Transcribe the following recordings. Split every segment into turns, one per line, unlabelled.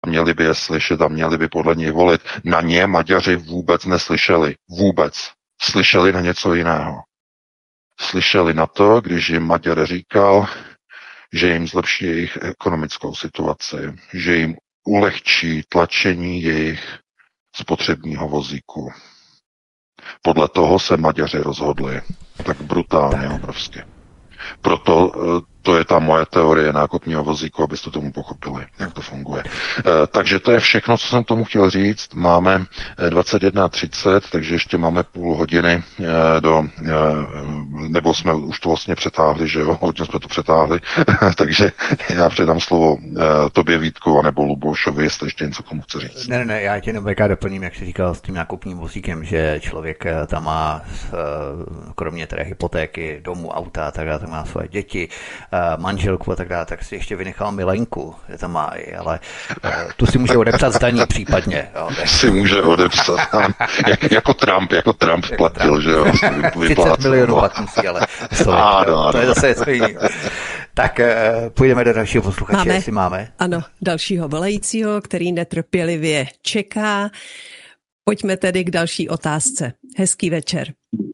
měli by je slyšet a měli by podle něj volit. Na ně Maďaři vůbec neslyšeli. Vůbec. Slyšeli na něco jiného. Slyšeli na to, když jim Maďar říkal, že jim zlepší jejich ekonomickou situaci, že jim ulehčí tlačení jejich spotřebního vozíku. Podle toho se Maďaři rozhodli. Tak brutálně, obrovsky. Proto to je ta moje teorie nákupního vozíku, abyste tomu pochopili, jak to funguje. Takže to je všechno, co jsem tomu chtěl říct. Máme 21:30, takže ještě máme půl hodiny nebo jsme už to vlastně přetáhli, že jo, hodně jsme to přetáhli, takže já předám slovo tobě, Vítku, anebo Lubošovi, jestli ještě něco komu chce říct.
Ne, já tě jenom doplním, jak jsi říkal s tím nákupním vozíkem, že člověk tam má, kromě té hypotéky, domu, auta a tak dále, tam má svoje děti, manželku a tak dále, tak si ještě vynechal milenku, že tam má i, ale tu si může odepsat zdaní případně. Jo,
si může odepsat, jako Trump platil, že jo.
30 milionů pak musí, ale to je zase něco jiného. Tak půjdeme do dalšího posluchače, jestli máme.
Ano, dalšího volajícího, který netrpělivě čeká. Pojďme tedy k další otázce. Hezký večer.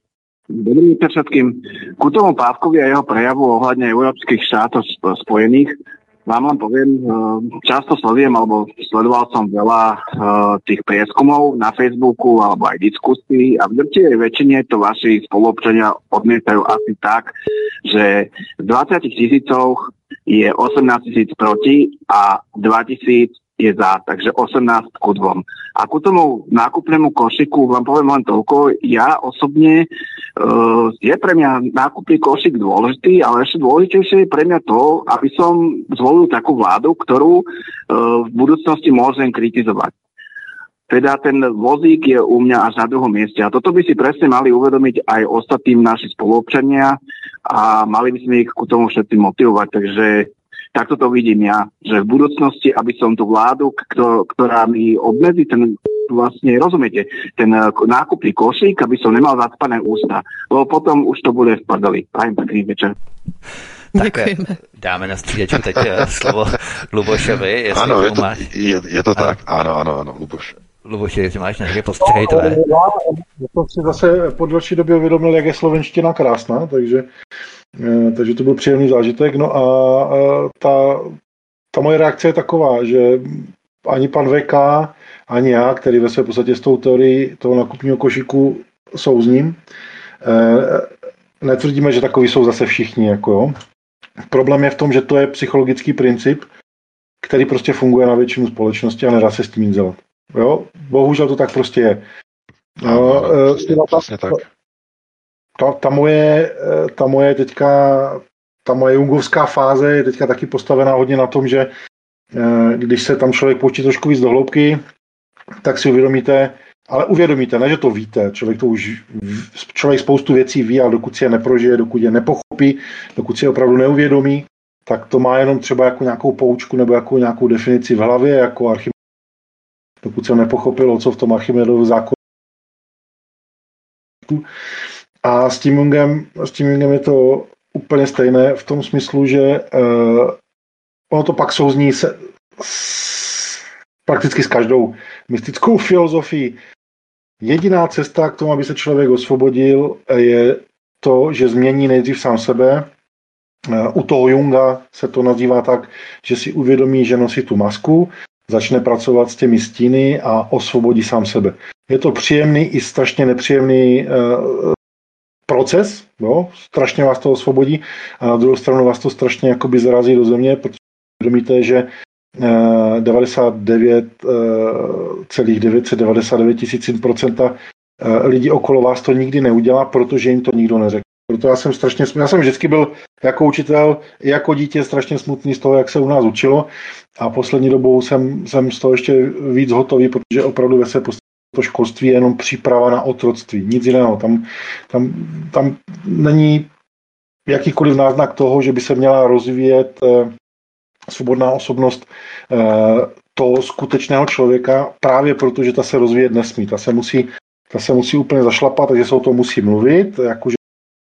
Dobrý večer všetkým. Ku tomu Pávkovi a jeho prejavu ohľadne európskych štátov spojených vám len poviem, často sledujem, alebo sledoval som veľa tých prieskumov na Facebooku alebo aj diskusí a v drtivej väčšine to vaši spoluobčania odmietajú asi tak, že z 20 000 je 18 000 proti a 2 000 je za, takže 18:2. A ku tomu nákupnému košiku vám poviem len toľko. Ja osobne je pre mňa nákupný košik dôležitý, ale ešte dôležitejšie je pre mňa to, aby som zvolil takú vládu, ktorú v budúcnosti môžem kritizovať. Teda ten vozík je u mňa až na druhom mieste. A toto by si presne mali uvedomiť aj ostatným naši spoluobčania a mali by sme ich ku tomu všetci motivovať. Takže takto to vidím ja, že v budúcnosti, aby som tú vládu, ktorá mi obmedzí ten, vlastne, rozumiete, ten nákupný košík, aby som nemal zacpané ústa. Lebo potom už to bude v prdeli. Prajem pekný večer.
Tak dáme na střídačku teď slovo Lubošovi.
Ano, je to tak. Ano, Luboš.
Luboši, jestli máš nějaké postřehy tvé.
Já jsem si zase po delší době uvědomil, jak je slovenština krásná, takže to byl příjemný zážitek. No a ta moje reakce je taková, že ani pan VK, ani já, který ve své podstatě s tou teorií toho nákupního košíku souzním, netvrdíme, že takový jsou zase všichni. Jako jo. Problém je v tom, že to je psychologický princip, který prostě funguje na většinu společnosti a nedá se s tím nic dělat. Jo? Bohužel to tak prostě je. No, ta moje jungovská fáze je teďka taky postavená hodně na tom, že když se tam člověk poučí trošku víc do hloubky, tak si uvědomíte, ne, že to víte, člověk spoustu věcí ví, ale dokud si je neprožije, dokud je nepochopí, dokud si je opravdu neuvědomí, tak to má jenom třeba jako nějakou poučku nebo jako nějakou definici v hlavě, jako Archimedes. Dokud jsem nepochopil, co v tom Archimedovu zákonu. A s tím Jungem je to úplně stejné v tom smyslu, že ono to pak souzní prakticky s každou mystickou filozofií. Jediná cesta k tomu, aby se člověk osvobodil, je to, že změní nejdřív sám sebe. U toho Junga se to nazývá tak, že si uvědomí, že nosí tu masku, začne pracovat s těmi stíny a osvobodí sám sebe. Je to příjemný i strašně nepříjemný proces, jo? Strašně vás to osvobodí a na druhou stranu vás to strašně jakoby zarazí do země, protože uvědomíte, že 99,999% lidí okolo vás to nikdy neudělá, protože jim to nikdo neřekl. Proto já jsem vždycky byl jako učitel i jako dítě strašně smutný z toho, jak se u nás učilo a poslední dobou jsem z toho ještě víc hotový, protože opravdu ve své podstatě to školství je jenom příprava na otroctví, nic jiného. Tam není jakýkoliv náznak toho, že by se měla rozvíjet svobodná osobnost toho skutečného člověka, právě protože ta se rozvíjet nesmí. Ta se musí úplně zašlapat, takže se o tom musí mluvit, jakože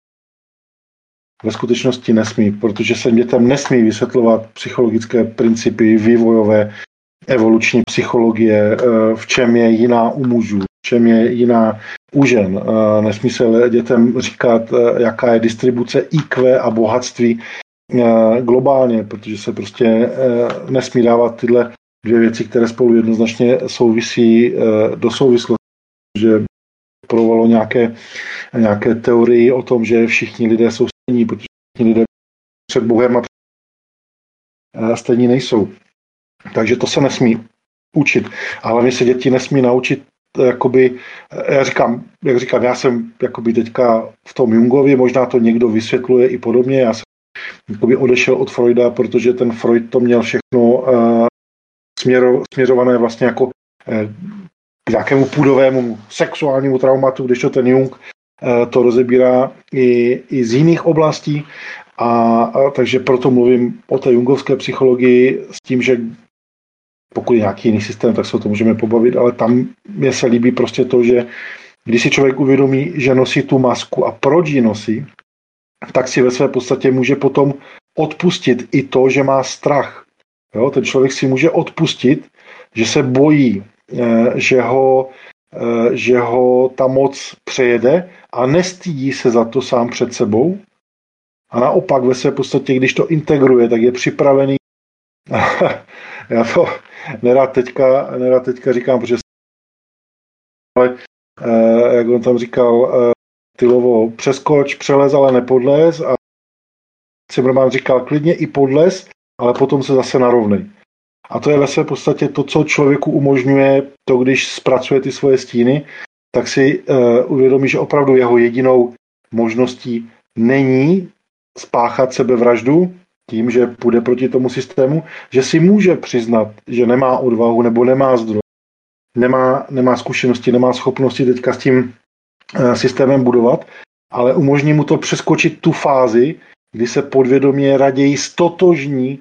ve skutečnosti nesmí, protože se dětem nesmí vysvětlovat psychologické principy vývojové, evoluční psychologie, v čem je jiná u mužů, v čem je jiná u žen. Nesmí se dětem říkat, jaká je distribuce IQ a bohatství globálně, protože se prostě nesmí dávat tyhle dvě věci, které spolu jednoznačně souvisí do souvislosti, že provalo nějaké teorii o tom, že všichni lidé jsou stejní, protože všichni lidé před Bohem a stejní nejsou. Takže to se nesmí učit. A hlavně se děti nesmí naučit, jakoby, jak říkám, já jsem jakoby teďka v tom Jungovi, možná to někdo vysvětluje i podobně, já jsem jakoby odešel od Freuda, protože ten Freud to měl všechno směřované vlastně jako k nějakému půdovému sexuálnímu traumatu, když to ten Jung to rozebírá i z jiných oblastí. A takže proto mluvím o té jungovské psychologii s tím, že pokud je nějaký jiný systém, tak se o to můžeme pobavit, ale tam mě se líbí prostě to, že když si člověk uvědomí, že nosí tu masku a proč ji nosí, tak si ve své podstatě může potom odpustit i to, že má strach. Jo? Ten člověk si může odpustit, že se bojí, že ho ta moc přejede a nestydí se za to sám před sebou. A naopak ve své podstatě, když to integruje, tak je připravený. Já to nerad teďka říkám, protože ale jak on tam říkal, Tylovo, přeskoč, přelez, ale nepodlez. A Cimrman říkal, klidně i podlez, ale potom se zase narovnej. A to je ve své podstatě to, co člověku umožňuje to, když zpracuje ty svoje stíny, tak si uvědomí, že opravdu jeho jedinou možností není spáchat sebevraždu tím, že půjde proti tomu systému, že si může přiznat, že nemá odvahu nebo nemá zdroj, nemá zkušenosti, nemá schopnosti teďka s tím systémem budovat, ale umožní mu to přeskočit tu fázi, kdy se podvědomě raději stotožní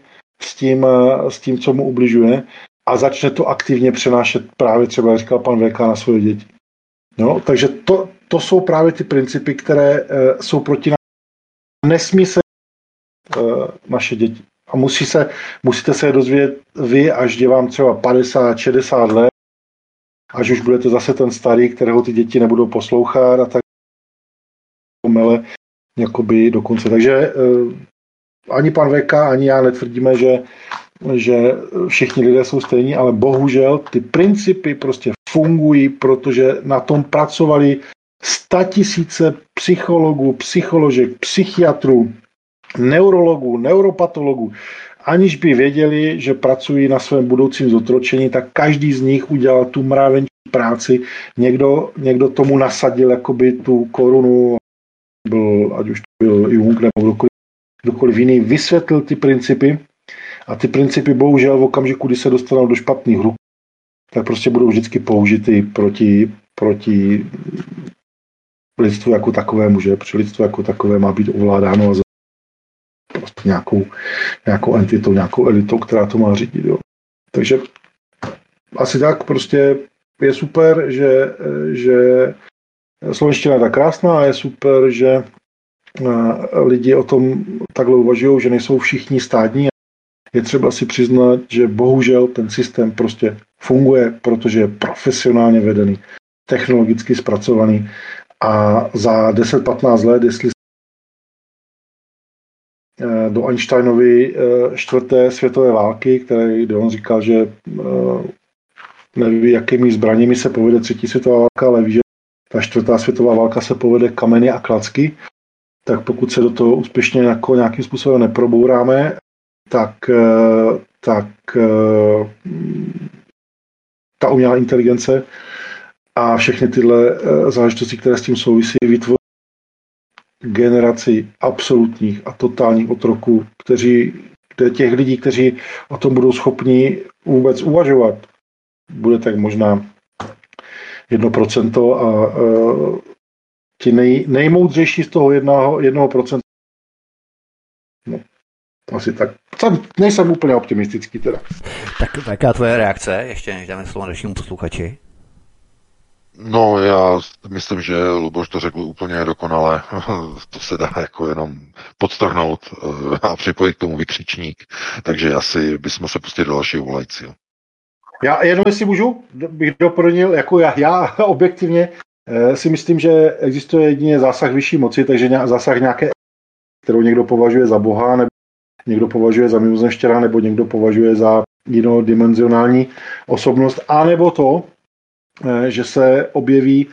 s tím, co mu ubližuje a začne to aktivně přenášet právě třeba, jak říkal pan VK, na svoje děti. No, takže to jsou právě ty principy, které jsou proti nám. Nesmí se naše děti. A musíte se je dozvědět vy, až je vám třeba 50, 60 let, až už budete zase ten starý, kterého ty děti nebudou poslouchat a tak mele jakoby dokonce. Takže ani pan VK, ani já netvrdíme, že všichni lidé jsou stejní, ale bohužel ty principy prostě fungují, protože na tom pracovali 100 000 psychologů, psycholožek, psychiatrů, neurologů, neuropatologů. Aniž by věděli, že pracují na svém budoucím zotročení, tak každý z nich udělal tu mravenčí práci. Někdo tomu nasadil jakoby tu korunu, ať už to byl Jung nebo kdokoliv jiný, vysvětlil ty principy a ty principy bohužel v okamžiku, kdy se dostanou do špatných ruk, tak prostě budou vždycky použity proti lidstvu jako takovému, že? Protože lidstvo jako takové má být ovládáno a prostě nějakou entitou, nějakou elitou, která to má řídit. Jo. Takže asi tak prostě je super, že slovenština je tak krásná a je super, že lidi o tom takhle uvažují, že nejsou všichni stádní. Je třeba si přiznat, že bohužel ten systém prostě funguje, protože je profesionálně vedený, technologicky zpracovaný a za 10-15 let, jestli do Einsteinovy 4. světové války, kde on říkal, že neví, jakými zbraněmi se povede 3. světová válka, ale ví, že ta 4. světová válka se povede kameny a klacky, tak pokud se do toho úspěšně nějakým způsobem neprobouráme, tak ta umělá inteligence a všechny tyhle záležitosti, které s tím souvisí, vytvoří generaci absolutních a totálních otroků, těch lidí, kteří o tom budou schopni vůbec uvažovat, bude tak možná 1% a ti nejmoudřejší z toho 1%. No, asi tak. Nejsem úplně optimistický teda.
Tak jaká tvoje reakce, ještě než dáme slovo dalšímu posluchači?
No, já myslím, že Luboš to řekl úplně dokonale. To se dá jako jenom podtrhnout a připojit k tomu vykřičník. Takže asi bychom se pustili do dalšího volajícího.
Já jenom, jestli můžu, bych doplnil, jako já objektivně si myslím, že existuje jedině zásah vyšší moci, takže zásah nějaké, kterou někdo považuje za boha, nebo někdo považuje za mimozemštěra, nebo někdo považuje za jinodimenzionální osobnost, anebo to, že se objeví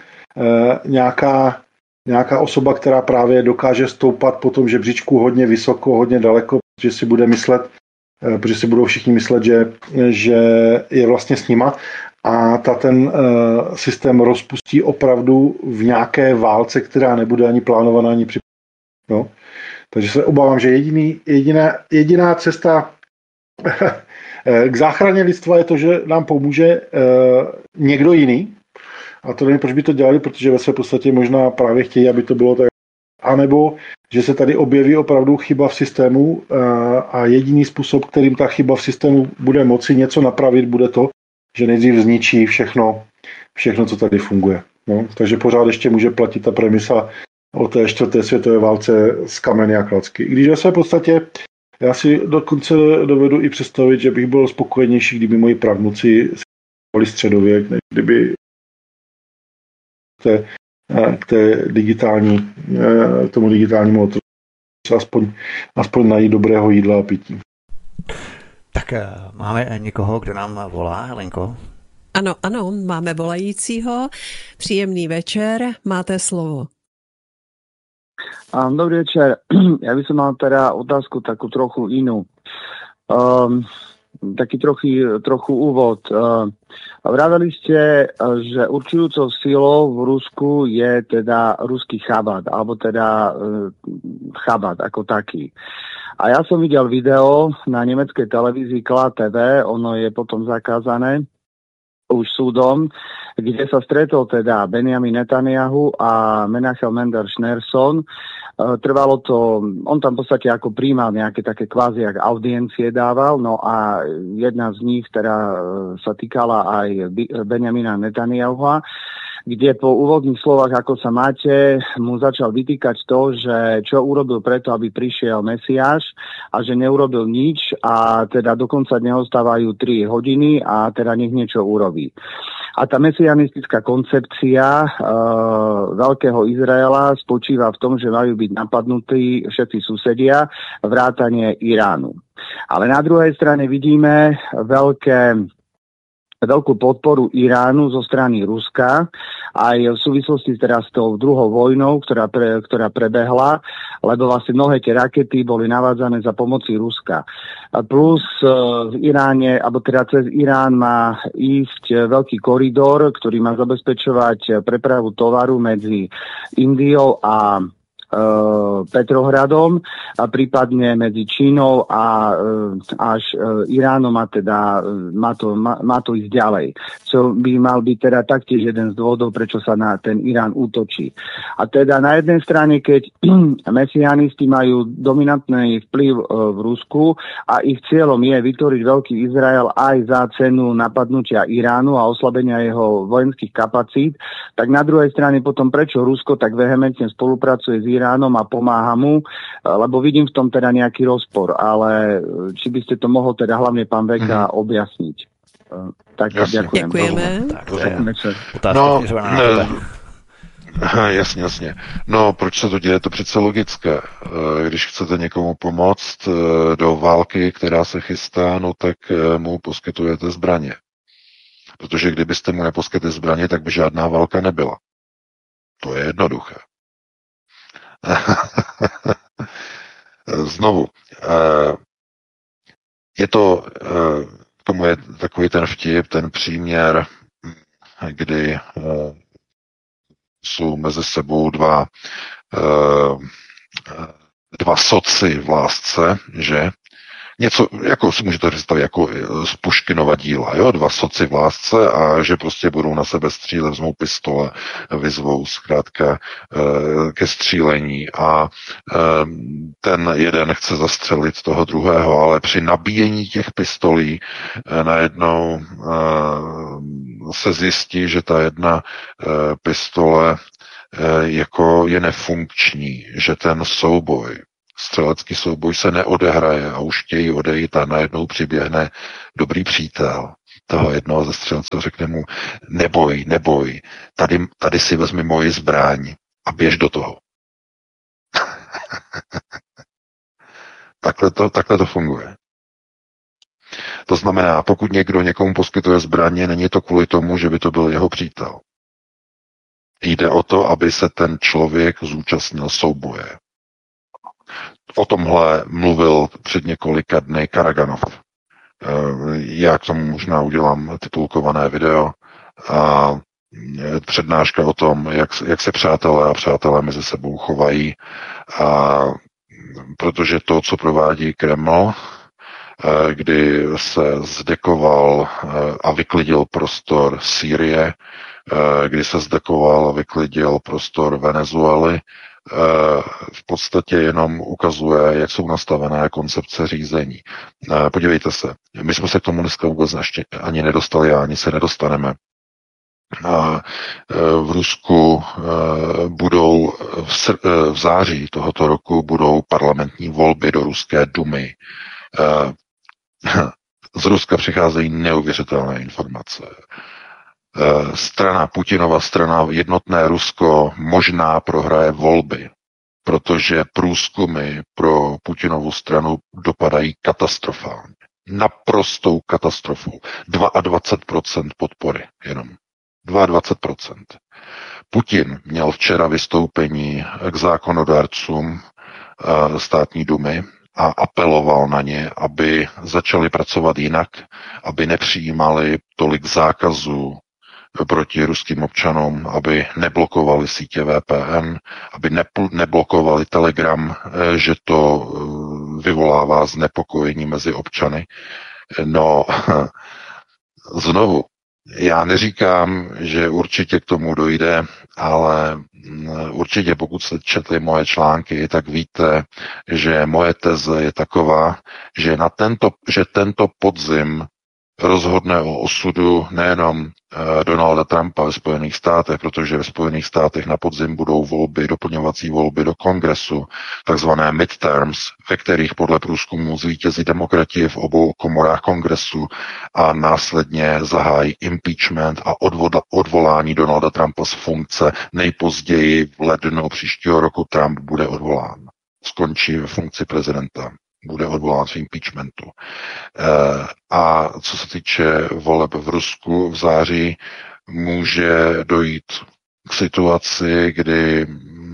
nějaká osoba, která právě dokáže stoupat po tom žebříčku hodně vysoko, hodně daleko, protože si budou všichni myslet, že je vlastně s nima a ten systém rozpustí opravdu v nějaké válce, která nebude ani plánovaná, ani připravená. No. Takže se obávám, že jediná cesta k záchraně lidstva je to, že nám pomůže někdo jiný. A to nevím, proč by to dělali, protože ve své podstatě možná právě chtějí, aby to bylo tak. A nebo, že se tady objeví opravdu chyba v systému a jediný způsob, kterým ta chyba v systému bude moci něco napravit, bude to, že nejdřív zničí všechno, co tady funguje. No, takže pořád ještě může platit ta premisa o té 4. světové válce z kameny a klacky. I když ve své podstatě já si dokonce dovedu i představit, že bych byl spokojenější, kdyby moji pravnuci byli středověk, než kdyby k tomu digitálnímu otroci aspoň najít dobrého jídla a pití.
Tak máme někoho, kdo nám volá, Helenko?
Ano, máme volajícího. Příjemný večer, máte slovo.
Dobrý večer. Ja by som mal teda otázku takú trochu inú. Taký trochu úvod. Vraveli ste, že určujúcou silou v Rusku je teda ruský Chabad, alebo teda Chabad ako taký. A ja som videl video na nemeckej televízii Kla TV, ono je potom zakázané už súdom, kde sa stretol teda Benjamin Netanyahu a Menachem Mendel Schneerson. Trvalo to, on tam v podstate ako príjmal nejaké také kvázi, jak audiencie dával, no a jedna z nich teda sa týkala aj Benjamina Netanyahua, kde po úvodných slovách, ako sa máte, mu začal vytýkať to, že čo urobil preto, aby prišiel Mesiáš a že neurobil nič a teda dokonca neostávajú 3 hodiny a teda nech niečo urobí. A tá mesianistická koncepcia veľkého Izraela spočíva v tom, že majú byť napadnutí všetci susedia, vrátane Iránu. Ale na druhej strane vidíme veľkú podporu Iránu zo strany Ruska, aj v súvislosti teraz s tou druhou vojnou, ktorá prebehla, lebo vlastne mnohé tie rakety boli navádzané za pomoci Ruska. Plus v Iráne, alebo teda cez Irán má ísť veľký koridor, ktorý má zabezpečovať prepravu tovaru medzi Indiou a Petrohradom a prípadne medzi Čínou a až Iránom a teda má to ísť ďalej. Čo by mal byť teda taktiež jeden z dôvodov, prečo sa na ten Irán útočí. A teda na jednej strane, keď mesianisti majú dominantný vplyv v Rusku a ich cieľom je vytvoriť veľký Izrael aj za cenu napadnutia Iránu a oslabenia jeho vojenských kapacít, tak na druhej strane potom prečo Rusko tak vehementne spolupracuje s Iránom a pomáha mu, lebo vidím v tom teda nejaký rozpor, ale či by ste to mohol teda hlavne pán Veka objasniť. Tak ďakujem.
Děkujeme.
Jasně. No, proč se to děje? To přece logické. Když chcete někomu pomoct do války, která se chystá, no tak mu poskytujete zbraně. Protože kdybyste mu neposkytli zbraně, tak by žádná válka nebyla. To je jednoduché. Znovu. Je to, k tomu je takový ten vtip, ten příměr, kdy jsou mezi sebou dva soci v lásce, že? Něco, jako si můžete představit, jako z Puškinova díla, jo? 2 soci v lásce a že prostě budou na sebe střílet, vezmou pistole, vyzvou zkrátka ke střílení a ten jeden chce zastřelit toho druhého, ale při nabíjení těch pistolí najednou se zjistí, že ta jedna pistole jako je nefunkční, že ten střelecký souboj se neodehraje a už chtějí odejít a najednou přiběhne dobrý přítel toho jednoho ze střelců, řekne mu, neboj, tady si vezmi moji zbraň a běž do toho. Takhle to funguje. To znamená, pokud někdo někomu poskytuje zbraně, není to kvůli tomu, že by to byl jeho přítel. Jde o to, aby se ten člověk zúčastnil souboje. O tomhle mluvil před několika dny Karaganov. Já k tomu možná udělám titulkované video a přednáška o tom, jak se přátelé mezi sebou chovají, a protože to, co provádí Kreml, kdy se zdekoval a vyklidil prostor Sýrie, kdy se zdekoval a vyklidil prostor Venezuely, v podstatě jenom ukazuje, jak jsou nastavené koncepce řízení. Podívejte se, my jsme se k tomu dneska vůbec ani nedostali a ani se nedostaneme. V Rusku budou v září tohoto roku budou parlamentní volby do Ruské dumy. Z Ruska přicházejí neuvěřitelné informace. Putinova strana Jednotné Rusko možná prohraje volby, protože průzkumy pro Putinovu stranu dopadají katastrofálně. Naprostou katastrofou. 22% podpory jenom. 22%. Putin měl včera vystoupení k zákonodárcům státní dumy a apeloval na ně, aby začali pracovat jinak, aby nepřijímali tolik zákazů proti ruským občanům, aby neblokovali sítě VPN, aby neblokovali Telegram, že to vyvolává znepokojení mezi občany. No, znovu, já neříkám, že určitě k tomu dojde, ale určitě pokud jste četli moje články, tak víte, že moje teze je taková, že tento podzim rozhodne o osudu nejenom Donalda Trumpa ve Spojených státech, protože ve Spojených státech na podzim budou doplňovací volby do kongresu, takzvané midterms, ve kterých podle průzkumu zvítězí demokrati v obou komorách kongresu a následně zahájí impeachment a odvolání Donalda Trumpa z funkce. Nejpozději v lednu příštího roku Trump bude odvolán. Skončí ve funkci prezidenta. Bude odvolán z impeachmentu. A co se týče voleb v Rusku v září, může dojít k situaci, kdy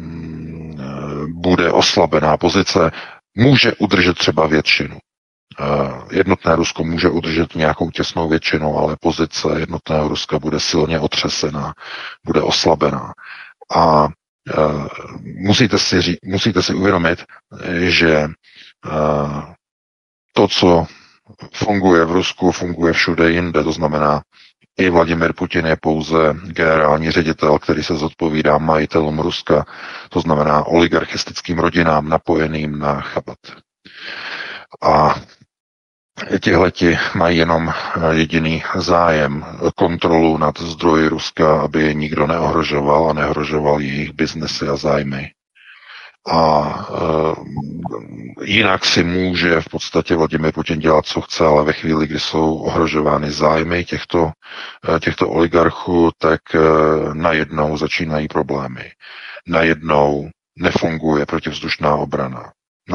bude oslabená pozice, může udržet třeba většinu. Jednotné Rusko může udržet nějakou těsnou většinu, ale pozice jednotného Ruska bude silně otřesená, bude oslabená. A musíte si uvědomit, že to, co funguje v Rusku, funguje všude jinde, to znamená, i Vladimir Putin je pouze generální ředitel, který se zodpovídá majitelům Ruska, to znamená oligarchistickým rodinám napojeným na Chabad. A tihleti mají jenom jediný zájem, kontrolu nad zdroji Ruska, aby je nikdo neohrožoval a neohrožoval jejich biznesy a zájmy. A jinak si může v podstatě Vladimir Putin dělat, co chce, ale ve chvíli, kdy jsou ohrožovány zájmy těchto oligarchů, tak najednou začínají problémy. Najednou nefunguje protivzdušná obrana.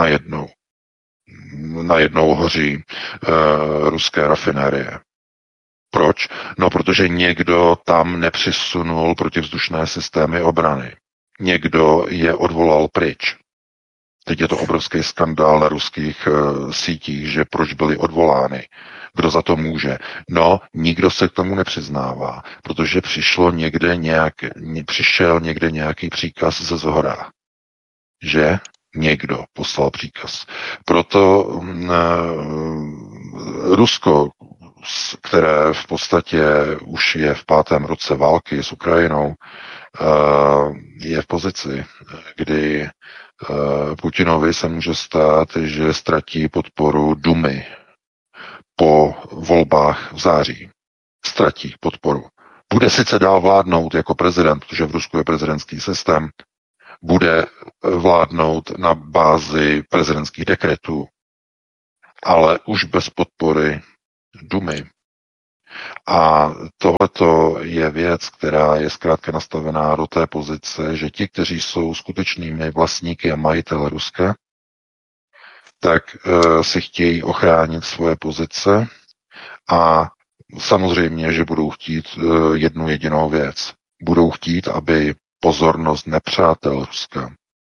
Najednou hoří ruské rafinérie. Proč? No, protože někdo tam nepřisunul protivzdušné systémy obrany. Někdo je odvolal pryč. Teď je to obrovský skandál na ruských sítích, že proč byly odvolány. Kdo za to může? No, nikdo se k tomu nepřiznává, protože přišel někde nějaký příkaz ze zhora, že někdo poslal příkaz. Proto Rusko, které v podstatě už je v 5. roce války s Ukrajinou, je v pozici, kdy Putinovi se může stát, že ztratí podporu Dumy po volbách v září. Ztratí podporu. Bude sice dál vládnout jako prezident, protože v Rusku je prezidentský systém, bude vládnout na bázi prezidentských dekretů, ale už bez podpory Dumy. A tohleto je věc, která je zkrátka nastavená do té pozice, že ti, kteří jsou skutečnými vlastníky a majitele Ruska, tak si chtějí ochránit svoje pozice a samozřejmě, že budou chtít jednu jedinou věc. Budou chtít, aby pozornost nepřátel Ruska,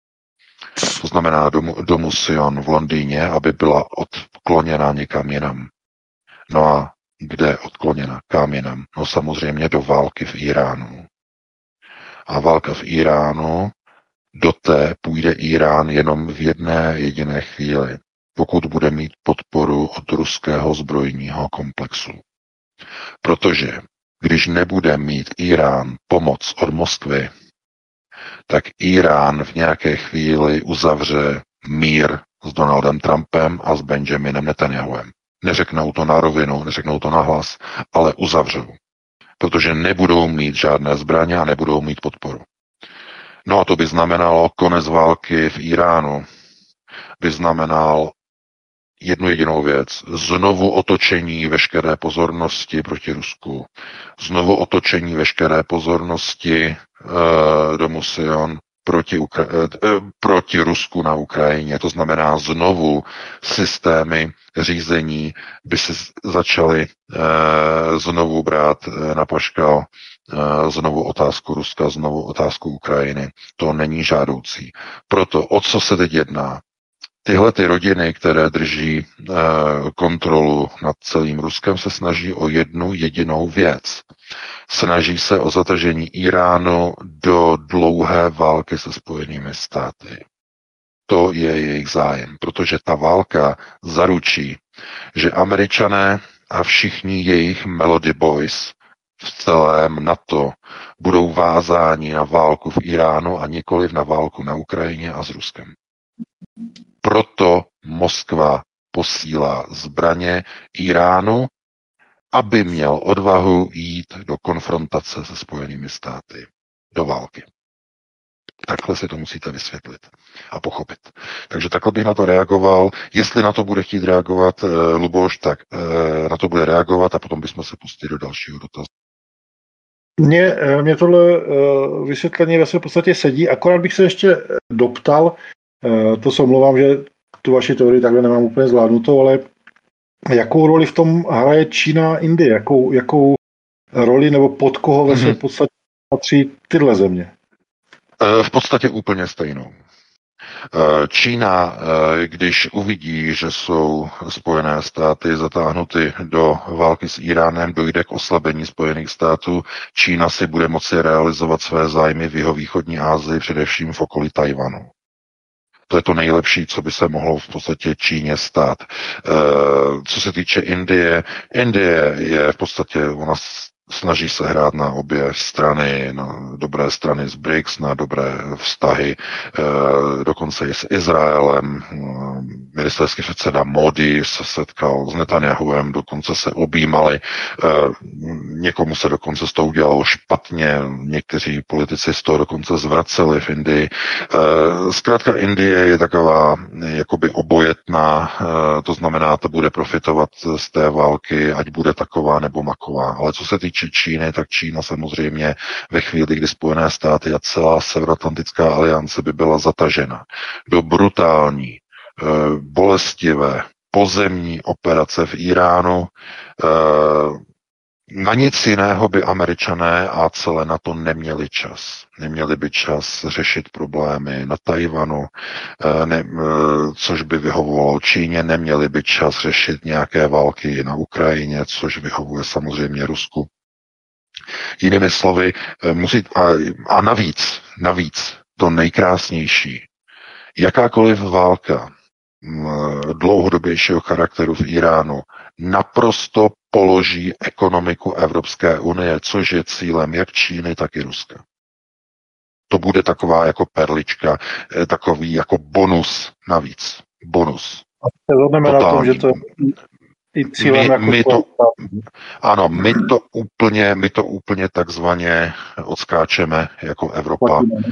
to znamená domu Sion v Londýně, aby byla odkloněna někam jinam. No a kde odkloněna? Kam jinam? No samozřejmě do války v Iránu. A válka v Iránu, do té půjde Irán jenom v jedné jediné chvíli, pokud bude mít podporu od ruského zbrojního komplexu. Protože když nebude mít Irán pomoc od Moskvy, tak Irán v nějaké chvíli uzavře mír s Donaldem Trumpem a s Benjaminem Netanyahuem. Neřeknou to na rovinu, neřeknou to nahlas, ale uzavřou. Protože nebudou mít žádné zbraně a nebudou mít podporu. No a to by znamenalo konec války v Iránu. By znamenal jednu jedinou věc. Znovu otočení veškeré pozornosti proti Rusku. Znovu otočení veškeré pozornosti domu Sion proti Rusku na Ukrajině. To znamená znovu systémy řízení by se začaly znovu brát na paškal, znovu otázku Ruska, znovu otázku Ukrajiny. To není žádoucí. Proto o co se teď jedná? Tyhle ty rodiny, které drží kontrolu nad celým Ruskem, se snaží o jednu jedinou věc. Snaží se o zatažení Iránu do dlouhé války se Spojenými státy. To je jejich zájem, protože ta válka zaručí, že Američané a všichni jejich Melody Boys v celém NATO budou vázáni na válku v Iránu a nikoliv na válku na Ukrajině a s Ruskem. Proto Moskva posílá zbraně Iránu, aby měl odvahu jít do konfrontace se Spojenými státy, do války. Takhle si to musíte vysvětlit a pochopit. Takže takhle bych na to reagoval. Jestli na to bude chtít reagovat Luboš, tak na to bude reagovat a potom bychom se pustili do dalšího dotazu.
Mně tohle vysvětlení ve své podstatě sedí, akorát bych se ještě doptal, to se omlouvám, že tu vaši teorii takhle nemám úplně zvládnutou, ale jakou roli v tom hraje Čína a Indie? Jakou roli nebo pod koho ve své podstatě patří tyhle země?
V podstatě úplně stejnou. Čína, když uvidí, že jsou Spojené státy zatáhnuty do války s Iránem, dojde k oslabení Spojených států. Čína si bude moci realizovat své zájmy v jihovýchodní Asii, především v okolí Tajvanu. To je to nejlepší, co by se mohlo v podstatě Číně stát. Co se týče Indie, Indie je v podstatě, ona snaží se hrát na obě strany, na dobré strany z BRICS, na dobré vztahy, dokonce i s Izraelem. Ministerský předseda Modi se setkal s Netanyahuem, dokonce se objímali. Někomu se dokonce z toho udělalo špatně, někteří politici z toho dokonce zvraceli v Indii. Zkrátka Indie je taková jakoby obojetná, to znamená, to bude profitovat z té války, ať bude taková nebo maková. Ale co se týče Číny, tak Čína samozřejmě ve chvíli, kdy Spojené státy a celá Severoatlantická aliance by byla zatažena do brutální, bolestivé pozemní operace v Iránu, na nic jiného by Američané a celé NATO neměli čas. Neměli by čas řešit problémy na Tajvanu, což by vyhovovalo Číně, neměli by čas řešit nějaké války na Ukrajině, což vyhovuje samozřejmě Rusku. Jinými slovy, a navíc to nejkrásnější, jakákoliv válka dlouhodobějšího charakteru v Iránu naprosto položí ekonomiku Evropské unie, což je cílem jak Číny, tak i Ruska. To bude taková jako perlička, takový jako bonus navíc. Bonus.
A se zhodneme na tom, že to je i cílem
ano, my to úplně takzvaně odskáčeme jako Evropa.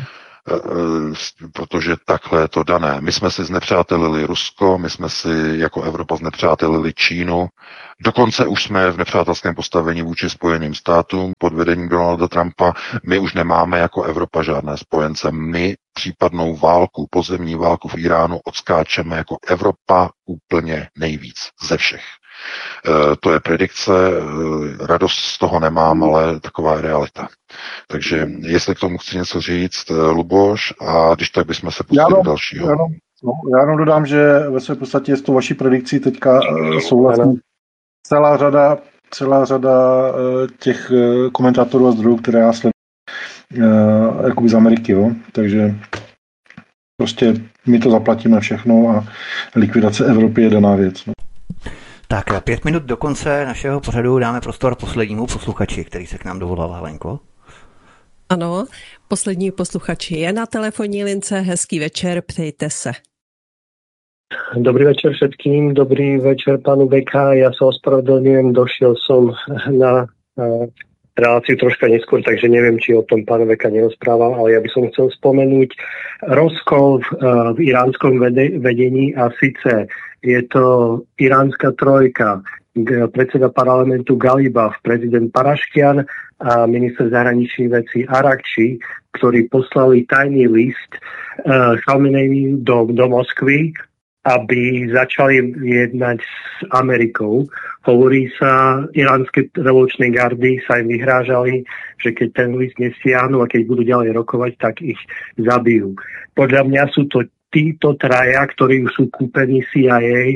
protože takhle je to dané. My jsme si znepřátelili Rusko, my jsme si jako Evropa znepřátelili Čínu, dokonce už jsme v nepřátelském postavení vůči Spojeným státům pod vedením Donalda Trumpa. My už nemáme jako Evropa žádné spojence. My případnou válku, pozemní válku v Iránu odskáčeme jako Evropa úplně nejvíc ze všech. To je predikce, radost z toho nemám, ale taková je realita. Takže jestli k tomu chci něco říct, Luboš, a když tak bychom se pustili do dalšího.
Já jenom dodám, že ve své podstatě s tou vaší predikcí teďka souhlasím celá řada těch komentátorů a zdrojů, které já sleduji jakoby z Ameriky, jo? Takže prostě my to zaplatíme všechno a likvidace Evropy je daná věc. No.
Tak 5 minut do konce našeho pořadu dáme prostor poslednímu posluchači, který se k nám dovolal, Helenko.
Ano, poslední posluchači je na telefonní lince. Hezký večer, ptejte se.
Dobrý večer všetkým, dobrý večer pánu Beka. Ja sa ospravedlňujem, došiel som na reláciu troška neskôr, takže neviem, či o tom pán Beka nerozprával, ale ja by som chcel spomenúť rozkol v iránskom vedení a síce je to iránska trojka, predseda parlamentu Galibaf, prezident Paraškian a minister zahraničných vecí Arakči, ktorí poslali tajný list Chameneim do Moskvy, aby začali jednať s Amerikou. Hovorí sa, iránske revolučné gardy sa im vyhrážali, že keď ten list nestiahnu a keď budú ďalej rokovať, tak ich zabijú. Podľa mňa sú to títo traja, ktorí už sú kúpení CIA,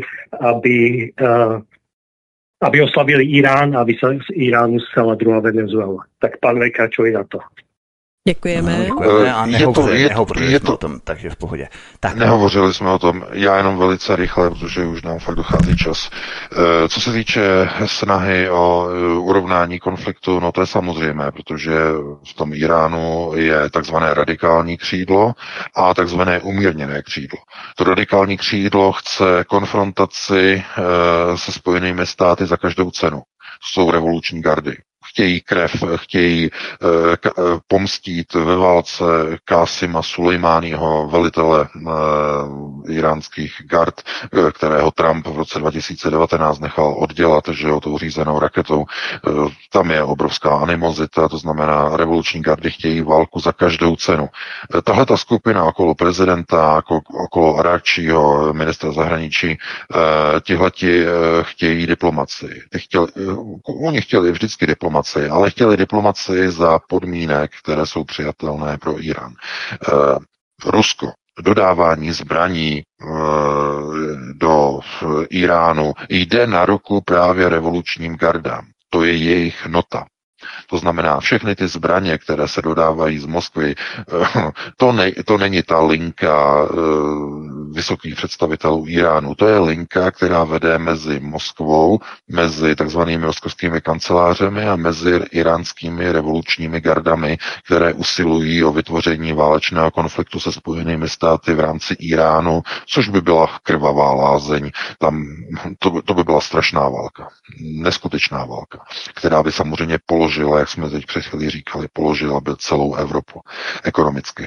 aby oslabili Irán, aby sa z Iránu stala druhá Venezuela. Tak pán Veka, čo je na to?
Děkujeme.
A nehovořili jsme o tom, takže v pohodě. Tak.
Nehovořili jsme o tom, já jenom velice rychle, protože už nám fakt dochází čas. Co se týče snahy o urovnání konfliktu, no to je samozřejmé, protože v tom Iránu je takzvané radikální křídlo a takzvané umírněné křídlo. To radikální křídlo chce konfrontaci se Spojenými státy za každou cenu. To jsou revoluční gardy. Chtějí krev, chtějí pomstít ve válce Kásima Sulejmáního, velitele iránských gard, kterého Trump v roce 2019 nechal oddělat, že jo, tou řízenou raketou. Tam je obrovská animozita, to znamená, revoluční gardy chtějí válku za každou cenu. Tahle ta skupina okolo prezidenta, okolo Arakčího, ministra zahraničí, tihleti chtějí diplomacii. Oni chtěli vždycky diplomacii, ale chtěli diplomacii za podmínek, které jsou přijatelné pro Irán. Rusko, dodávání zbraní do Iránu jde na ruku právě revolučním gardám. To je jejich nota. To znamená, všechny ty zbraně, které se dodávají z Moskvy, to není ta linka vysokých představitelů Iránu. To je linka, která vede mezi Moskvou, mezi takzvanými moskovskými kancelářemi a mezi iránskými revolučními gardami, které usilují o vytvoření válečného konfliktu se Spojenými státy v rámci Iránu, což by byla krvavá lázeň. To by byla strašná válka. Neskutečná válka, která by samozřejmě položila, jak jsme teď před chvílí říkali, položila by celou Evropu ekonomicky.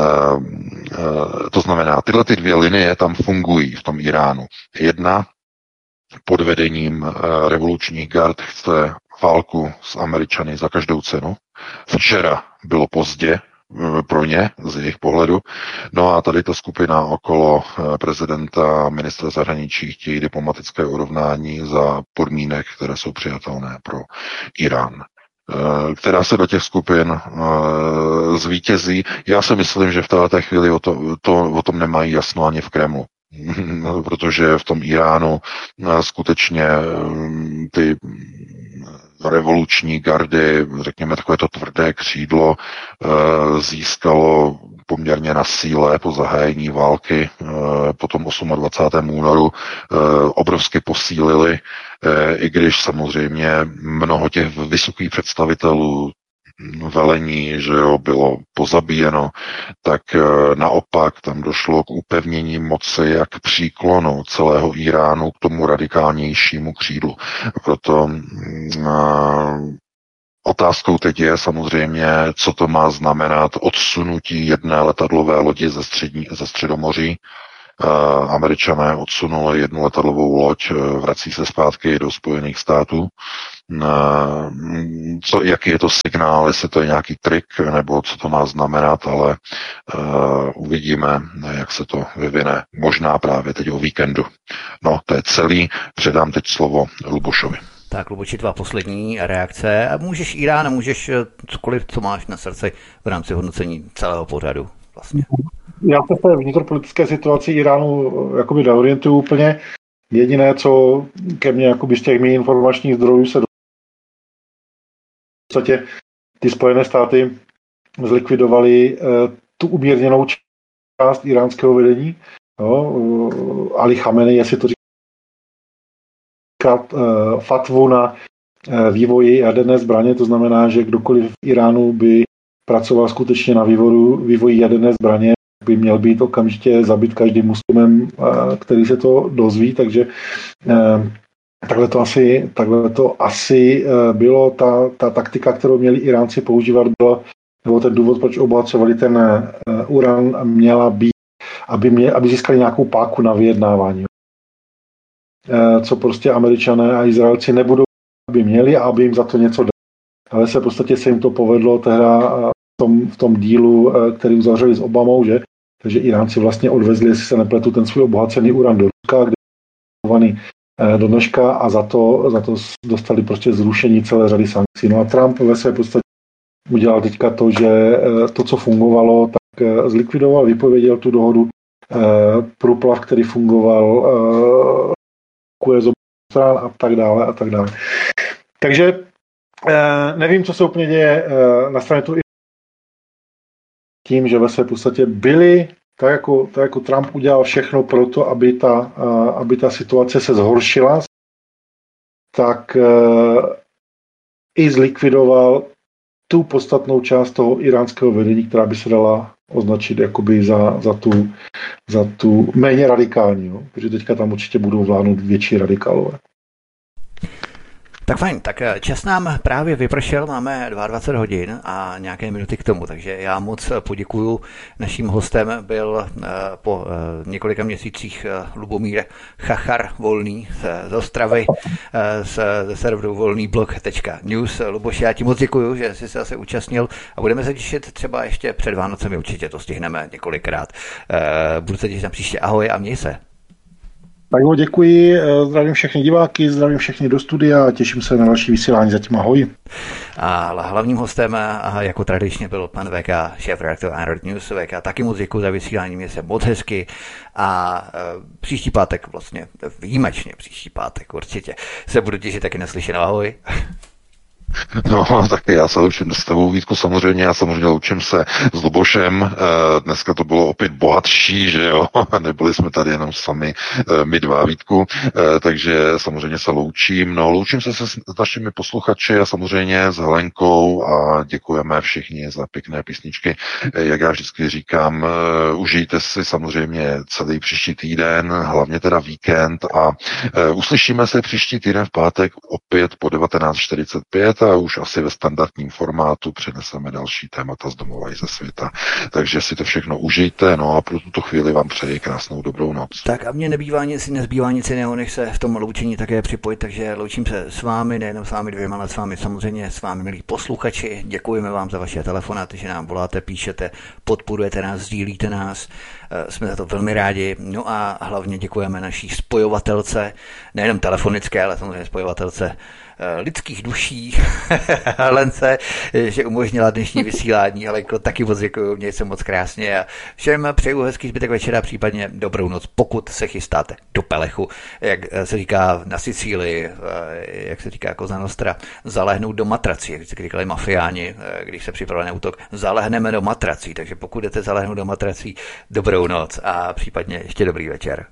To znamená, tyhle ty dvě linie tam fungují v tom Iránu. Jedna pod vedením revolučních gard chce válku s Američany za každou cenu. Včera bylo pozdě pro ně, z jejich pohledu. No a tady ta skupina okolo prezidenta a ministra zahraničí chtějí diplomatické urovnání za podmínek, které jsou přijatelné pro Irán, která se do těch skupin zvítězí. Já si myslím, že v této chvíli o tom nemají jasno ani v Kremlu. Protože v tom Iránu skutečně ty revoluční gardy, řekněme takové to tvrdé křídlo, získalo poměrně na síle po zahájení války po tom 28. únoru, obrovsky posílili, i když samozřejmě mnoho těch vysokých představitelů velení, že jo, bylo pozabíjeno, tak naopak tam došlo k upevnění moci a k příklonu celého Iránu k tomu radikálnějšímu křídlu. Proto Otázkou teď je samozřejmě, co to má znamenat odsunutí jedné letadlové lodi ze Středomoří. Američané odsunuli jednu letadlovou loď, vrací se zpátky do Spojených států. Jaký je to signál, jestli to je nějaký trik, nebo co to má znamenat, ale uvidíme, jak se to vyvine. Možná právě teď o víkendu. No, to je celý. Předám teď slovo Lubošovi.
Tak, Luboši, tvá poslední reakce. Můžeš Irán, můžeš cokoliv, co máš na srdci v rámci hodnocení celého pořadu vlastně.
Já se v té vnitropolitické situaci Iránu jakoby neorientuju úplně. Jediné, co ke mně jakoby z těch mých informačních zdrojů se v podstatě ty Spojené státy zlikvidovaly tu umírněnou část iránského vedení. Ali Chamenei, jestli to říká, fatvu na vývoji jaderné zbraně, to znamená, že kdokoliv v Iránu by pracoval skutečně na vývoji jaderné zbraně, by měl být okamžitě zabit každým muslimem, který se to dozví, takže takhle to asi bylo. Ta taktika, kterou měli Iránci používat, byla, nebo ten důvod, proč obohacovali ten uran, měla být, aby získali nějakou páku na vyjednávání. Co prostě Američané a Izraelci nebudou, aby měli a aby jim za to něco dali. Ale v podstatě se jim to povedlo tehda v tom dílu, který uzavřeli s Obamou, že? Takže Iránci vlastně odvezli, jestli se nepletu, ten svůj obohacený uran do Ruska, kde je do dneška, a za to dostali prostě zrušení celé řady sankcí. No a Trump ve své podstatě udělal teďka to, že to, co fungovalo, tak zlikvidoval, vypověděl tu dohodu, průplav, který fungoval, a tak dále a tak dále. Takže nevím, co se úplně děje na straně tu tím, že ve své podstatě byli, tak jako Trump udělal všechno pro to, aby ta situace se zhoršila, tak i zlikvidoval tu podstatnou část toho iránského vedení, která by se dala označit jakoby za tu méně radikální, jo? Protože teďka tam určitě budou vládnout větší radikálové.
Tak fajn, tak čas nám právě vypršel, máme 22 hodin a nějaké minuty k tomu, takže já moc poděkuju. Naším hostem byl po několika měsících Lubomír Chachar Volný z Ostravy ze serveru volnyblog.news. Luboši, já ti moc děkuju, že jsi se zase účastnil a budeme se těšit třeba ještě před Vánocemi, určitě to stihneme několikrát. Budu se těšit na příště, ahoj a měj se.
Tak jo, děkuji, zdravím všechny diváky, zdravím všechny do studia a těším se na další vysílání. Zatím ahoj.
A hlavním hostem, jako tradičně, byl pan VK, šéfredaktor iRoad News. VK, taky moc děkuji za vysílání, mě se moc hezky a příští pátek, vlastně výjimečně příští pátek určitě, se budu těšit taky naslyšenou. Ahoj.
No, tak já se loučím s tebou, Vítku, samozřejmě, já samozřejmě loučím se s Lubošem, dneska to bylo opět bohatší, že jo, nebyli jsme tady jenom sami, my dva, Vítku, takže samozřejmě se loučím, no, loučím se s našimi posluchači a samozřejmě s Helenkou a děkujeme všichni za pěkné písničky, jak já vždycky říkám, užijte si samozřejmě celý příští týden, hlavně teda víkend a uslyšíme se příští týden v pátek opět po 19:45 a už asi ve standardním formátu přineseme další témata z domova i ze světa. Takže si to všechno užijte, no a pro tuto chvíli vám přeji krásnou dobrou noc.
Tak a mně nezbývá nic jiného, než se v tom loučení také připojit, takže loučím se s vámi, nejenom s vámi dvěma, ale s vámi samozřejmě, s vámi, milí posluchači. Děkujeme vám za vaše telefonáty, že nám voláte, píšete, podporujete nás, sdílíte nás. Jsme za to velmi rádi. No a hlavně děkujeme naší spojovatelce, nejenom telefonické, ale samozřejmě spojovatelce lidských duší, Helence, že umožnila dnešní vysílání. Helenko, taky moc děkuju, měj se moc krásně a všem přeju hezký zbytek večera, případně dobrou noc, pokud se chystáte do Pelechu, jak se říká na Sicílii, jak se říká Cosa Nostra, zalehnout do matrací, jak se říkali mafiáni, když se připravil na útok, zalehneme do matrací, takže pokud jdete zalehnout do matrací, dobrou noc a případně ještě dobrý večer.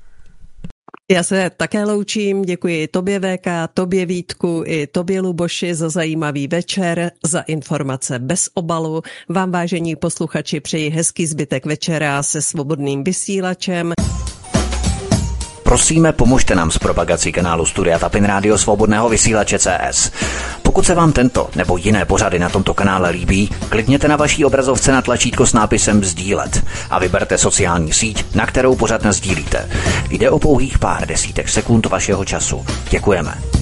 Já se také loučím, děkuji tobě VK, tobě Vítku i tobě Luboši za zajímavý večer, za informace bez obalu. Vám, vážení posluchači, přeji hezký zbytek večera se svobodným vysílačem.
Prosíme, pomožte nám s propagací kanálu Studia Tapin Rádio Svobodného vysílače CS. Pokud se vám tento nebo jiné pořady na tomto kanále líbí, klikněte na vaší obrazovce na tlačítko s nápisem sdílet a vyberte sociální síť, na kterou pořad nasdílíte. Jde o pouhých pár desítek sekund vašeho času. Děkujeme.